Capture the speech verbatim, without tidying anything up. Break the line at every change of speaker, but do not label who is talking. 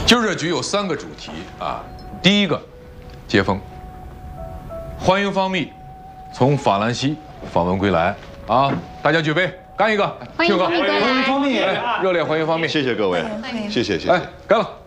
今儿这局有三个主题啊，第一个，接风，欢迎方蜜从法兰西访问归来啊！大家举杯，干一个！
欢迎方蜜归来，
方蜜，
热烈欢迎方蜜！
谢谢各位，谢谢谢谢。
哎，干了！